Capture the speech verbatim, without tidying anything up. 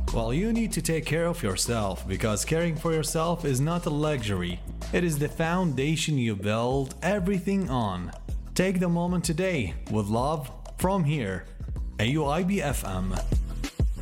Well, you need to take care of yourself because caring for yourself is not a luxury. It is the foundation you build everything on. Take the moment today with love from here. A U I B F M.